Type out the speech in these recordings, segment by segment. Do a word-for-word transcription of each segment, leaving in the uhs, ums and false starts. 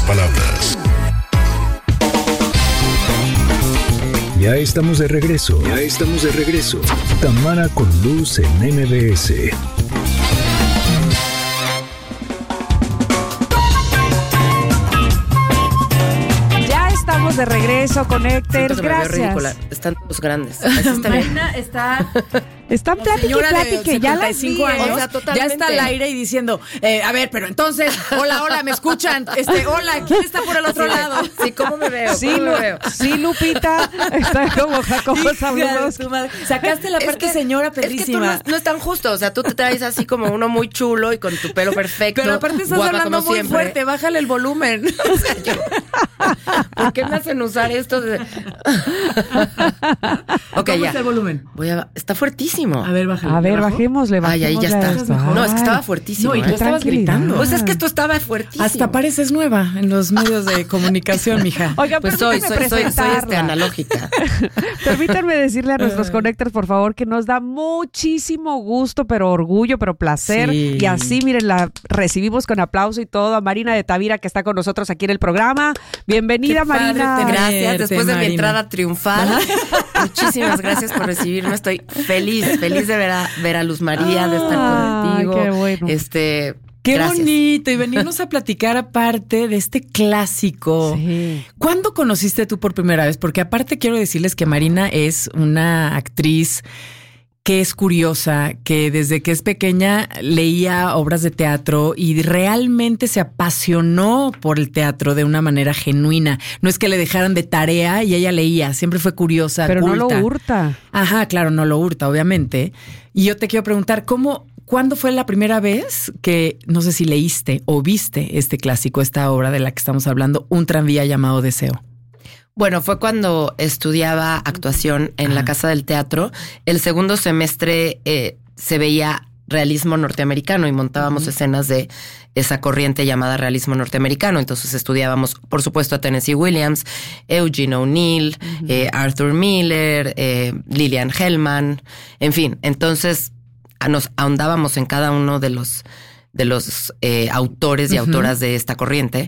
palabras. Ya estamos de regreso. Ya estamos de regreso. Tamara con Luz en M B S. Estamos de regreso, Connectors. Gracias. Están todos grandes. Está Marina está... Están plática y plática, ya las vi, años, o sea, ya está al aire y diciendo, eh, a ver, pero entonces, hola, hola, ¿me escuchan? Este, hola, ¿quién está por el otro sí, lado? Sí, ¿cómo me veo? Sí, ¿Cómo Lu, me veo? sí, Lupita, está como Jacobo Saludos. Sacaste la parte que, señora perrísima. Es que tú no, no es tan justo, o sea, tú te traes así como uno muy chulo y con tu pelo perfecto. Pero aparte estás hablando muy siempre. fuerte, bájale el volumen. O sea, yo, ¿por qué me hacen usar esto? De... Ok, ¿Cómo ya. está el volumen? Voy a, está fuertísimo. A ver, bájale. A ver, bajémosle, bajémosle. Ay, ahí ya está. Esto. No, es que estaba fuertísimo. No, y tú ¿eh? estabas gritando. Pues es que esto estaba fuertísimo. Hasta pareces nueva en los medios de comunicación, mija. Oiga, pues soy, soy, soy, soy este, analógica. Permítanme decirle a nuestros Connectors, por favor, que nos da muchísimo gusto, pero orgullo, pero placer. Sí. Y así, miren, la recibimos con aplauso y todo a Marina de Tavira, que está con nosotros aquí en el programa. Bienvenida, Qué padre Marina. tenerte, Gracias, después de Marina. mi entrada triunfal. Muchísimas gracias por recibirme. Estoy feliz, feliz de ver a, ver a Luz María, de estar Ay, contigo. qué bueno. Este, Qué gracias. bonito. Y venirnos a platicar aparte de este clásico. Sí. ¿Cuándo conociste tú por primera vez? Porque aparte quiero decirles que Marina es una actriz que es curiosa, que desde que es pequeña leía obras de teatro y realmente se apasionó por el teatro de una manera genuina. No es que le dejaran de tarea y ella leía, siempre fue curiosa, Pero culta. no lo hurta. Ajá, claro, no lo hurta, obviamente. Y yo te quiero preguntar, ¿cómo, cuándo fue la primera vez que, no sé si leíste o viste este clásico, esta obra de la que estamos hablando, Un tranvía llamado Deseo? Bueno, fue cuando estudiaba actuación en Ajá. la Casa del Teatro. El segundo semestre eh, se veía realismo norteamericano y montábamos uh-huh. escenas de esa corriente llamada realismo norteamericano. Entonces estudiábamos, por supuesto, a Tennessee Williams, Eugene O'Neill, uh-huh. eh, Arthur Miller, eh, Lillian Hellman, en fin. Entonces nos ahondábamos en cada uno de los de los eh, autores y uh-huh. autoras de esta corriente.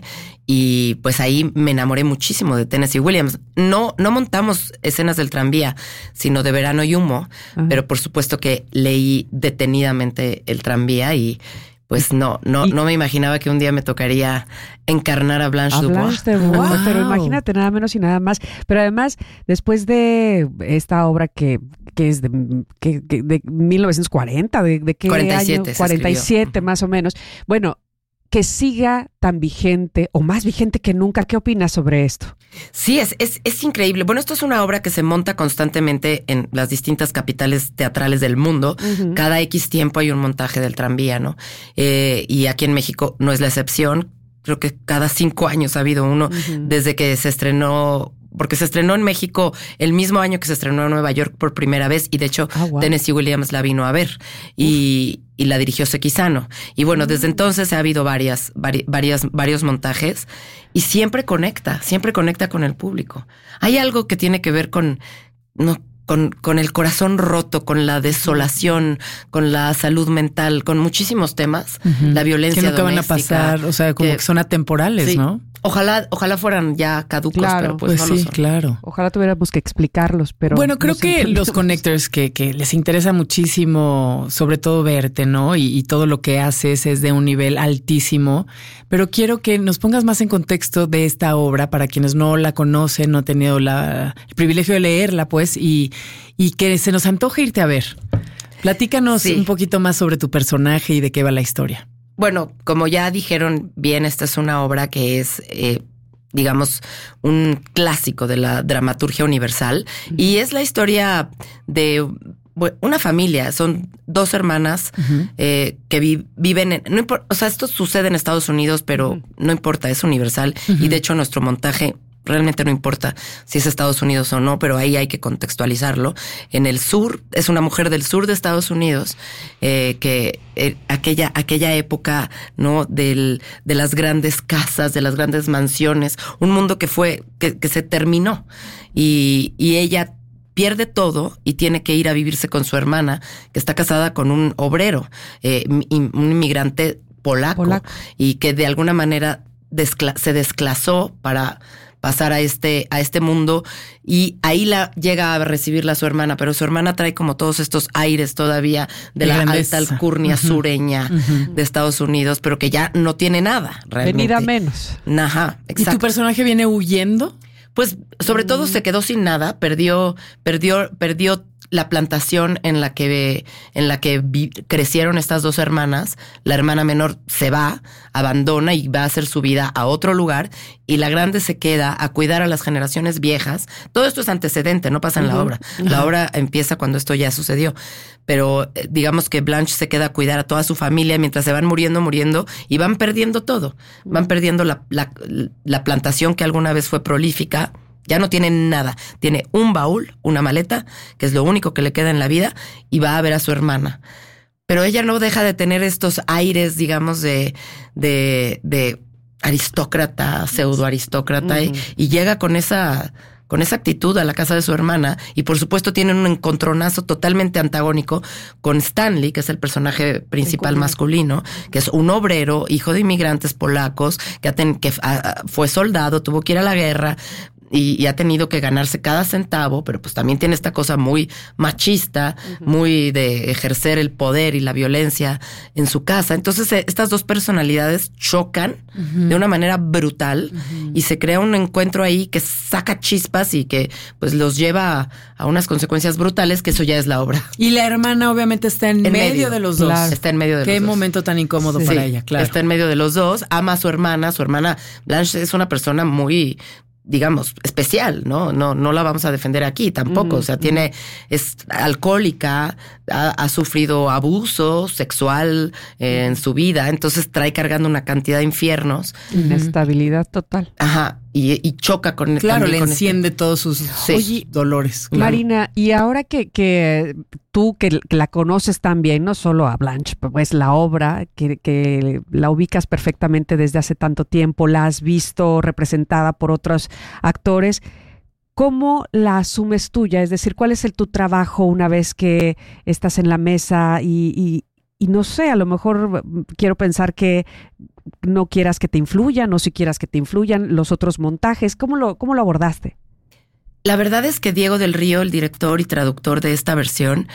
Y pues ahí me enamoré muchísimo de Tennessee Williams. No, no montamos escenas del tranvía, sino de Verano y Humo. Uh-huh. Pero por supuesto que leí detenidamente el tranvía y pues no, no, no me imaginaba que un día me tocaría encarnar a Blanche, a Dubois. Blanche Dubois. Wow. Pero imagínate, nada menos y nada más. Pero además, después de esta obra que, que es de, que, que de mil novecientos cuarenta, ¿de, de qué cuarenta y siete año? cuarenta y siete, uh-huh. más o menos. Bueno, que siga tan vigente o más vigente que nunca. ¿Qué opinas sobre esto? Sí, es, es, es increíble. Bueno, esto es una obra que se monta constantemente en las distintas capitales teatrales del mundo. Uh-huh. Cada X tiempo hay un montaje del tranvía, ¿no? Eh, y aquí en México no es la excepción. Creo que cada cinco años ha habido uno uh-huh. desde que se estrenó, porque se estrenó en México el mismo año que se estrenó en Nueva York por primera vez y de hecho oh, wow. Tennessee Williams la vino a ver y, y la dirigió Sequizano. Y bueno, uh-huh. desde entonces ha habido varias, vari, varias, varios montajes y siempre conecta, siempre conecta con el público. Hay algo que tiene que ver con, no, con, con el corazón roto, con la desolación, con la salud mental, con muchísimos temas, uh-huh. la violencia que nunca doméstica. van a pasar, o sea, como que, que son atemporales, sí. ¿no? Ojalá, ojalá fueran ya caducos, claro, pero pues, pues no sí, lo son. Claro. Ojalá tuviéramos que explicarlos, pero... Bueno, creo no que los Connectors que, que les interesa muchísimo, sobre todo verte, ¿no? Y, y todo lo que haces es de un nivel altísimo, pero quiero que nos pongas más en contexto de esta obra para quienes no la conocen, no han tenido la, el privilegio de leerla, pues, y, y que se nos antoje irte a ver. Platícanos sí. un poquito más sobre tu personaje y de qué va la historia. Bueno, como ya dijeron bien, esta es una obra que es, eh, digamos, un clásico de la dramaturgia universal uh-huh. y es la historia de bueno, una familia. Son dos hermanas uh-huh. eh, que vi, viven en... No impor, o sea, esto sucede en Estados Unidos, pero uh-huh. no importa, es universal uh-huh. y de hecho nuestro montaje... Realmente no importa si es Estados Unidos o no, pero ahí hay que contextualizarlo. En el sur, es una mujer del sur de Estados Unidos, eh, que eh, aquella, aquella época, ¿no? Del, de las grandes casas, de las grandes mansiones, un mundo que fue, que, que se terminó. Y, y ella pierde todo y tiene que ir a vivirse con su hermana, que está casada con un obrero, eh, un inmigrante polaco, polaco. Y que de alguna manera descla- se desclasó para pasar a este, a este mundo, y ahí la llega a recibirla su hermana, pero su hermana trae como todos estos aires todavía de, de la grandeza. Alta alcurnia uh-huh. sureña uh-huh. de Estados Unidos, pero que ya no tiene nada realmente. Venida menos. Ajá, exacto. ¿Y tu personaje viene huyendo? Pues sobre mm. todo se quedó sin nada, perdió, perdió, perdió la plantación en la que, en la que vi, crecieron estas dos hermanas. La hermana menor se va, abandona y va a hacer su vida a otro lugar, y la grande se queda a cuidar a las generaciones viejas. Todo esto es antecedente, no pasa en uh-huh. la obra. Uh-huh. La obra empieza cuando esto ya sucedió. Pero eh, digamos que Blanche se queda a cuidar a toda su familia mientras se van muriendo, muriendo, y van perdiendo todo. Van perdiendo la, la, la plantación que alguna vez fue prolífica. Ya no tiene nada. Tiene un baúl, una maleta, que es lo único que le queda en la vida, y va a ver a su hermana. Pero ella no deja de tener estos aires, digamos, de, de, de aristócrata, pseudo aristócrata, uh-huh. y, y llega con esa, con esa actitud a la casa de su hermana, y por supuesto tienen un encontronazo totalmente antagónico con Stanley, que es el personaje principal el masculino, que es un obrero, hijo de inmigrantes polacos, que, aten, que a, fue soldado, tuvo que ir a la guerra, Y, y ha tenido que ganarse cada centavo, pero pues también tiene esta cosa muy machista, uh-huh. muy de ejercer el poder y la violencia en su casa. Entonces eh, estas dos personalidades chocan uh-huh. de una manera brutal uh-huh. y se crea un encuentro ahí que saca chispas y que pues los lleva a, a unas consecuencias brutales, que eso ya es la obra. Y la hermana obviamente está en, en medio, medio de los dos. Claro. Está en medio de Qué los dos. Qué momento tan incómodo sí, para ella, claro. Está en medio de los dos, ama a su hermana. Su hermana Blanche es una persona muy, digamos, especial, ¿no? No, no la vamos a defender aquí tampoco. Mm, o sea, mm. tiene, es alcohólica, ha, ha sufrido abuso sexual eh, mm. en su vida, entonces trae cargando una cantidad de infiernos. Inestabilidad total. Ajá. Y, y choca con claro, le con enciende este. todos sus sí. Oye, dolores. Claro. Marina, y ahora que, que tú que, que la conoces tan bien, no solo a Blanche, pues la obra, que, que la ubicas perfectamente desde hace tanto tiempo, la has visto representada por otros actores, ¿cómo la asumes tuya? Es decir, ¿cuál es el tu trabajo una vez que estás en la mesa y, y, y no sé, a lo mejor quiero pensar que no quieras que te influyan o si quieras que te influyan los otros montajes? ¿Cómo lo, cómo lo abordaste? La verdad es que Diego del Río, el director y traductor de esta versión,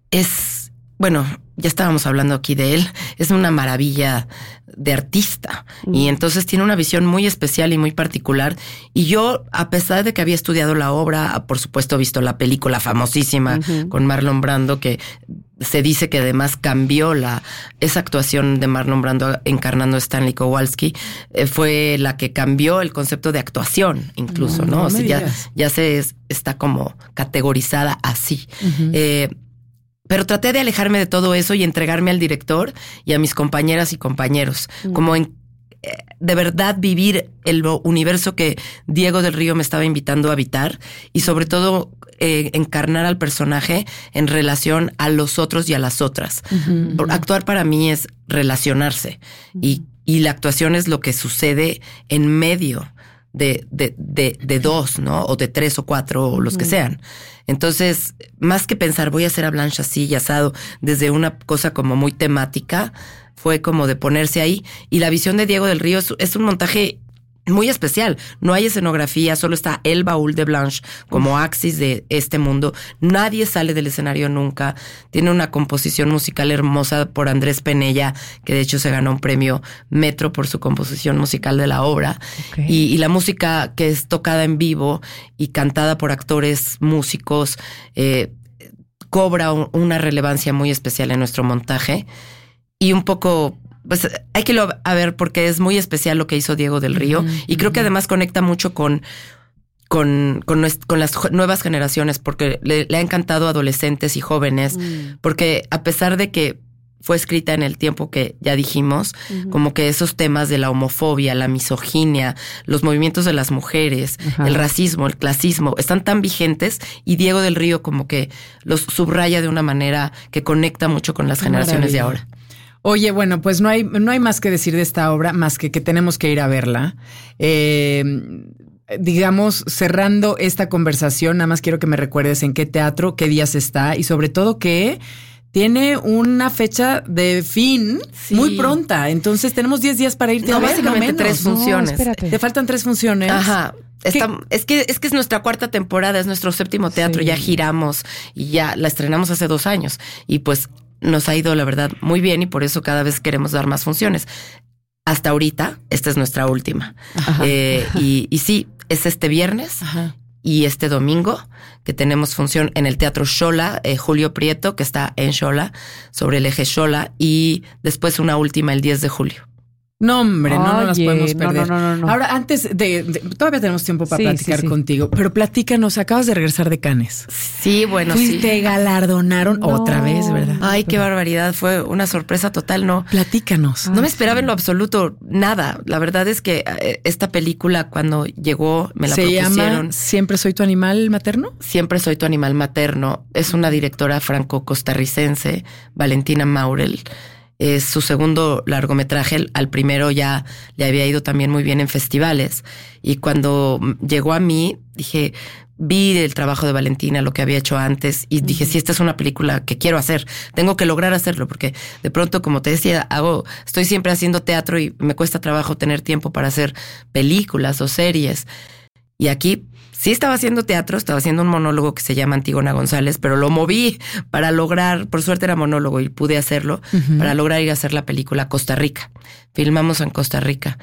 es, bueno, ya estábamos hablando aquí de él, es una maravilla de artista mm. y entonces tiene una visión muy especial y muy particular. Y yo, a pesar de que había estudiado la obra, por supuesto he visto la película famosísima uh-huh. con Marlon Brando, que se dice que además cambió la esa actuación de Marlon Brando encarnando a Stanley Kowalski, eh, fue la que cambió el concepto de actuación incluso, ¿no? no o sea, ya, ya se está como categorizada así. Uh-huh. Eh, Pero traté de alejarme de todo eso y entregarme al director y a mis compañeras y compañeros. Mm. Como en eh, de verdad vivir el universo que Diego del Río me estaba invitando a habitar y sobre todo eh, encarnar al personaje en relación a los otros y a las otras. Mm-hmm. Por, actuar para mí es relacionarse mm-hmm. y, y la actuación es lo que sucede en medio de, de, de, de dos, ¿no? O de tres o cuatro, o los mm. que sean. Entonces, más que pensar, voy a hacer a Blanche así y asado, desde una cosa como muy temática, fue como de ponerse ahí. Y la visión de Diego del Río es, es un montaje muy especial. No hay escenografía, solo está el baúl de Blanche como axis de este mundo. Nadie sale del escenario nunca. Tiene una composición musical hermosa por Andrés Penella, que de hecho se ganó un premio Metro por su composición musical de la obra. Okay. Y, y la música que es tocada en vivo y cantada por actores, músicos, eh, cobra un, una relevancia muy especial en nuestro montaje. Y un poco... Pues hay que lo, a ver, porque es muy especial lo que hizo Diego del Río. Uh-huh, y creo uh-huh. que además conecta mucho con, con, con, con las nuevas generaciones, porque le, le ha encantado a adolescentes y jóvenes, uh-huh. porque a pesar de que fue escrita en el tiempo que ya dijimos, uh-huh. como que esos temas de la homofobia, la misoginia, los movimientos de las mujeres, uh-huh. el racismo, el clasismo, están tan vigentes y Diego del Río como que los subraya de una manera que conecta mucho con las Qué generaciones maravilla. De ahora. Oye, bueno, pues no hay, no hay más que decir de esta obra, más que que tenemos que ir a verla. Eh, digamos, cerrando esta conversación, nada más quiero que me recuerdes en qué teatro, qué días está y sobre todo que tiene una fecha de fin sí. muy pronta. Entonces tenemos diez días para irte no, a ver. Básicamente no tres funciones. No, te faltan tres funciones. Ajá. Está, es que es que es nuestra cuarta temporada, es nuestro séptimo teatro, sí. ya giramos y ya la estrenamos hace dos años. Y pues nos ha ido, la verdad, muy bien y por eso cada vez queremos dar más funciones. Hasta ahorita, esta es nuestra última. Eh, y, y sí, es este viernes. Ajá. Y este domingo, que tenemos función en el Teatro Xola, eh, Julio Prieto, que está en Xola, sobre el eje Xola, y después una última el diez de julio. No, hombre, no, no nos podemos perder. No, no, no, no. Ahora, antes de, de... Todavía tenemos tiempo para sí, platicar sí, sí. contigo, pero platícanos, acabas de regresar de Cannes. Sí, bueno, Fuiste, sí. Te galardonaron no. otra vez, ¿verdad? Ay, qué barbaridad, fue una sorpresa total, ¿no? Platícanos. No me esperaba en lo absoluto nada. La verdad es que esta película cuando llegó, me la ¿Se propusieron. Llama ¿Siempre soy tu animal materno? Siempre soy tu animal materno. Es una directora franco-costarricense, Valentina Maurel. Es su segundo largometraje. Al primero ya le había ido también muy bien en festivales. Y cuando llegó a mí, dije, vi el trabajo de Valentina, lo que había hecho antes, y dije, sí, esta es una película que quiero hacer. Tengo que lograr hacerlo, porque de pronto, como te decía, hago, estoy siempre haciendo teatro y me cuesta trabajo tener tiempo para hacer películas o series. Y aquí sí estaba haciendo teatro, estaba haciendo un monólogo que se llama Antígona González, pero lo moví para lograr, por suerte era monólogo y pude hacerlo, uh-huh. para lograr ir a hacer la película a Costa Rica. Filmamos en Costa Rica.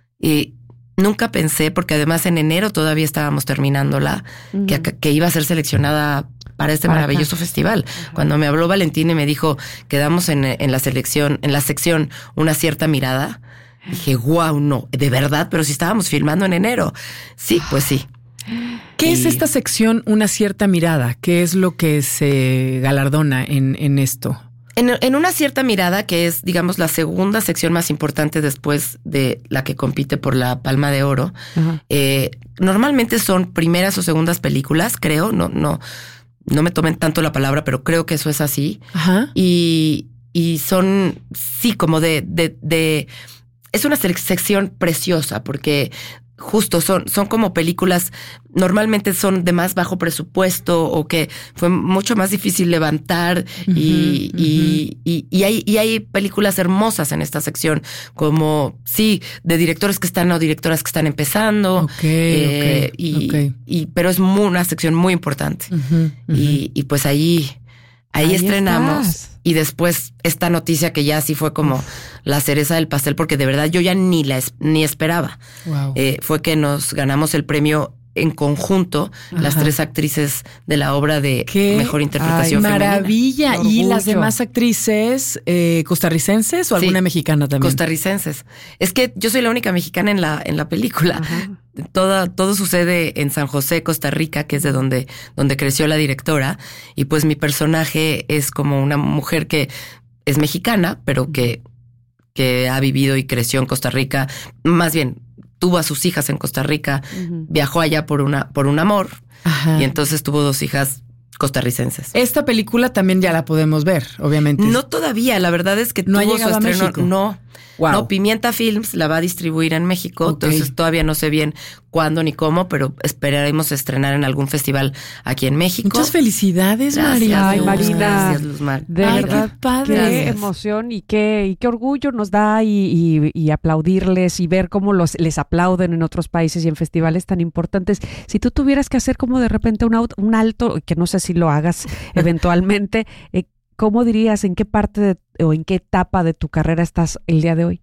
Y nunca pensé, porque además en enero todavía estábamos terminándola, uh-huh. que, que iba a ser seleccionada para este para maravilloso acá. Festival. Uh-huh. Cuando me habló Valentín y me dijo, quedamos en, en la selección, en la sección Una cierta mirada, dije, wow, no, de verdad, pero si estábamos filmando en enero. Sí, pues sí. ¿Qué y... es esta sección Una cierta mirada? ¿Qué es lo que se galardona en, en esto? En, en Una cierta mirada, que es, digamos, la segunda sección más importante después de la que compite por la Palma de Oro, uh-huh. eh, normalmente son primeras o segundas películas, creo, no, no, no me tomen tanto la palabra, pero creo que eso es así. Uh-huh. Y, y son, sí, como de, de, de es una sección preciosa porque justo son, son como películas, normalmente son de más bajo presupuesto o que fue mucho más difícil levantar uh-huh, y, uh-huh. y, y, y, hay, y hay películas hermosas en esta sección, como, sí, de directores que están o directoras que están empezando. Okay, eh, okay, y, okay. y, pero es muy, una sección muy importante. Uh-huh, uh-huh. Y, y pues ahí... Ahí, Ahí estrenamos estás. Y después esta noticia que ya sí fue como la cereza del pastel, porque de verdad yo ya ni la es, ni esperaba. Wow. Eh, fue que nos ganamos el premio en conjunto, Ajá. las tres actrices de la obra de ¿Qué? Mejor interpretación Ay, femenina. Maravilla. ¿Y las demás actrices eh, costarricenses o alguna sí, mexicana también? Costarricenses. Es que yo soy la única mexicana en la en la película. Toda, todo sucede en San José, Costa Rica, que es de donde, donde creció la directora. Y pues mi personaje es como una mujer que es mexicana, pero que, que ha vivido y creció en Costa Rica. Más bien, tuvo a sus hijas en Costa Rica, uh-huh. viajó allá por una, por un amor, Ajá. y entonces tuvo dos hijas costarricenses. Esta película también ya la podemos ver, obviamente. No todavía, la verdad es que no tuvo ha llegado su estreno, a México. No. Wow. No, Pimienta Films la va a distribuir en México, okay. entonces todavía no sé bien cuándo ni cómo, pero esperaremos estrenar en algún festival aquí en México. Muchas felicidades, María. Ay, Marina. Gracias, Luzmar. De Ay, verdad, qué padre. Qué emoción y qué, y qué orgullo nos da y, y, y aplaudirles y ver cómo los, les aplauden en otros países y en festivales tan importantes. Si tú tuvieras que hacer como de repente un, auto, un alto, que no sé si lo hagas eventualmente, eh, ¿cómo dirías en qué parte de, o en qué etapa de tu carrera estás el día de hoy?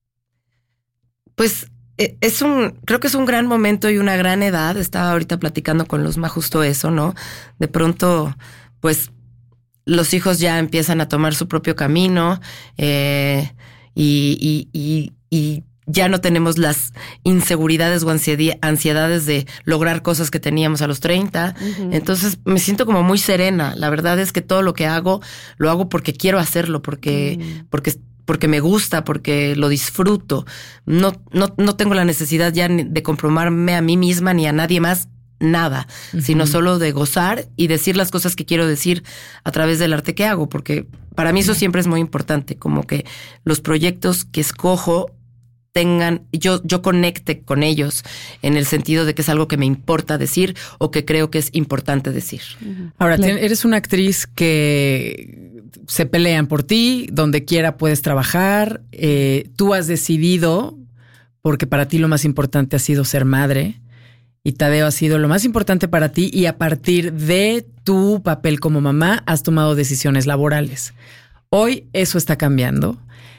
Pues es un, creo que es un gran momento y una gran edad. Estaba ahorita platicando con Luzma justo eso, ¿no? De pronto, pues los hijos ya empiezan a tomar su propio camino eh, y, y, y, y ya no tenemos las inseguridades o ansiedades de lograr cosas que teníamos a los treinta. Uh-huh. Entonces me siento como muy serena. La verdad es que todo lo que hago, lo hago porque quiero hacerlo, porque, uh-huh. porque porque me gusta, porque lo disfruto. No, no, no tengo la necesidad ya de comprobarme a mí misma ni a nadie más nada, uh-huh. sino solo de gozar y decir las cosas que quiero decir a través del arte que hago, porque para mí eso siempre es muy importante, como que los proyectos que escojo tengan, yo, yo conecte con ellos en el sentido de que es algo que me importa decir o que creo que es importante decir. Ahora, eres una actriz que se pelean por ti, donde quiera puedes trabajar, eh, tú has decidido, porque para ti lo más importante ha sido ser madre, y Tadeo ha sido lo más importante para ti, y a partir de tu papel como mamá has tomado decisiones laborales. Hoy eso está cambiando.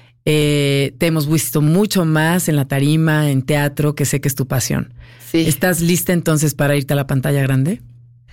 Eh, te hemos visto mucho más en la tarima, en teatro, que sé que es tu pasión. Sí. ¿Estás lista entonces para irte a la pantalla grande?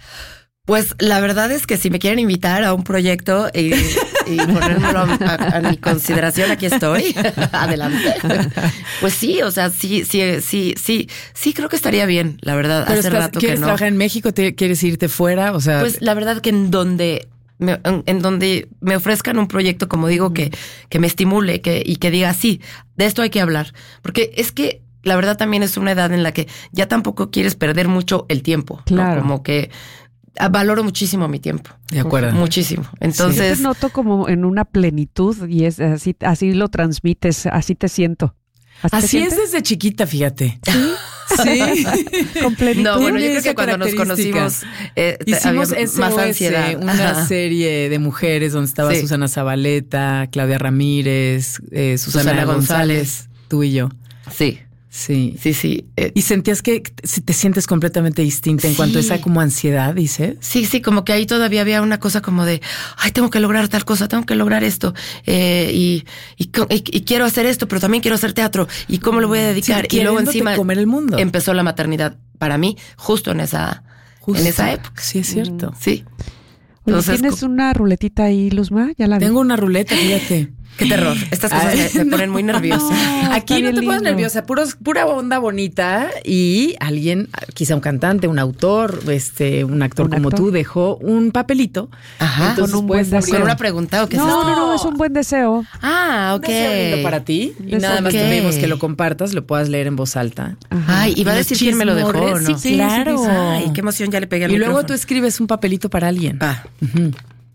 Pues la verdad es que si me quieren invitar a un proyecto y, y ponérmelo a, a, a mi consideración, aquí estoy. Adelante. Pues sí, o sea, sí, sí, sí, sí, sí creo que estaría bien, la verdad. Pero hace estás, rato ¿quieres que no. trabajar en México? ¿Te, ¿Quieres irte fuera? O sea, pues la verdad que en donde me, en, en donde me ofrezcan un proyecto, como digo, que, que me estimule que, y que diga, sí, de esto hay que hablar. Porque es que la verdad también es una edad en la que ya tampoco quieres perder mucho el tiempo. Claro. ¿no? Como que valoro muchísimo mi tiempo. De acuerdo. Muchísimo. Yo Entonces, te noto como en una plenitud y es así, así lo transmites, así te siento. ¿Así, te así es sientes? desde chiquita, fíjate. Sí. Sí. Con plenitud. no, bueno, yo Tiene creo esa que cuando nos característica. conocimos eh, Hicimos había S O S, más ansiedad. una Ajá. serie de mujeres donde estaba Sí. Susana Zabaleta, Claudia Ramírez, eh, Susana, Susana González, González. tú y yo. Sí, Sí. sí, sí. Eh, Y sentías que te sientes completamente distinta en Sí. cuanto a esa como ansiedad, dices. Sí, sí, como que ahí todavía había una cosa como de, ay, tengo que lograr tal cosa, tengo que lograr esto, eh, y, y, co- y- y quiero hacer esto, pero también quiero hacer teatro, y cómo lo voy a dedicar. Sí, y luego queriéndote encima comer el mundo. empezó la maternidad para mí, justo en esa, Justo. en esa época. Sí, es cierto. Sí. Oye, Entonces, ¿tienes co- una ruletita ahí, Luzma? Ya la vi. Tengo una ruleta, fíjate. Qué terror. Estas cosas Ay, me, me no. ponen muy nerviosa. No, Aquí está no te bien pones lindo. nerviosa, puros, pura onda bonita y alguien, quizá un cantante, un autor, este, un actor Un como actor. tú dejó un papelito. Ajá. Entonces Con un puedes buen abrir- ¿Con una pregunta o qué No, es esto? no, no, es un buen deseo. Ah, ok. Un deseo lindo para ti y Deseo. nada más Ok. te pedimos que lo compartas, lo puedas leer en voz alta. Ajá. Ay, iba a Y decir los quién me lo dejó, chismorres, ¿no? sí, claro. Ay, qué emoción, ya le pegué al Y luego tú micrófono. escribes un papelito para alguien. Ah. Ujú.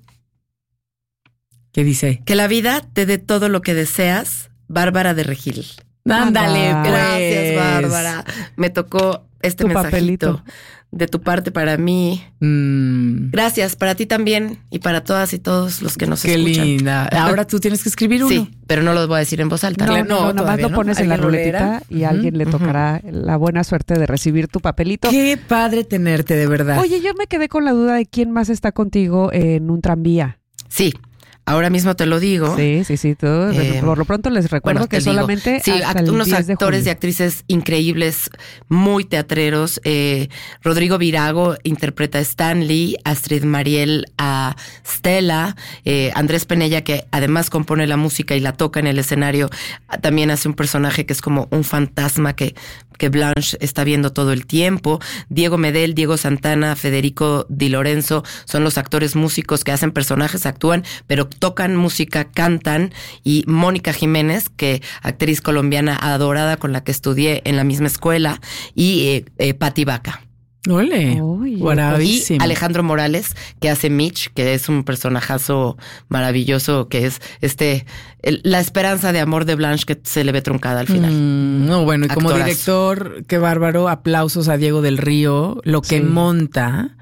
¿Qué dice? Que la vida te dé todo lo que deseas, Bárbara de Regil. Ándale, Anda. pues. Gracias, Bárbara. Me tocó este Tu mensajito papelito. de tu parte para mí. Mm, Gracias para ti también y para todas y todos los que nos qué escuchan. linda. Ahora tú tienes que escribir uno. Sí, pero no lo voy a decir en voz alta. No, Claro, no, no, no, nada más todavía lo no. pones en la ¿Alguien lo leerá? ruletita y a Ujú, alguien le ujú. tocará la buena suerte de recibir tu papelito. Qué padre tenerte, de verdad. Oye, yo me quedé con la duda de quién más está contigo en un tranvía. Sí, ahora mismo te lo digo. Sí, sí, sí. Todo. Eh, Por lo pronto les recuerdo Bueno, que te digo, solamente sí, hasta act- el unos diez de actores julio. y actrices increíbles, muy teatreros. Eh, Rodrigo Virago interpreta a Stanley, Astrid Mariel a Stella, eh, Andrés Penella, que además compone la música y la toca en el escenario, también hace un personaje que es como un fantasma que, que Blanche está viendo todo el tiempo. Diego Medel, Diego Santana, Federico Di Lorenzo son los actores músicos que hacen personajes, actúan, pero tocan música, cantan. Y Mónica Jiménez, que actriz colombiana adorada con la que estudié en la misma escuela, y eh, eh, Patti Vaca. Ole, Oye, Y bravísimo. Alejandro Morales, que hace Mitch, que es un personajazo maravilloso, que es este el- la esperanza de amor de Blanche que se le ve truncada al final. Mm, no, bueno, y como Actorazo. director, qué bárbaro, aplausos a Diego del Río, lo que Sí. monta.